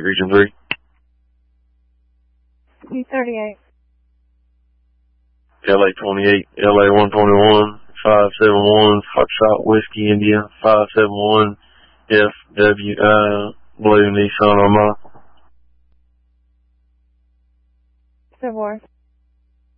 Region 3. P38. LA 28, LA 121, 571, Foxtrot Whiskey India, 571, FWI, Blue Nissan Armada. Divorce.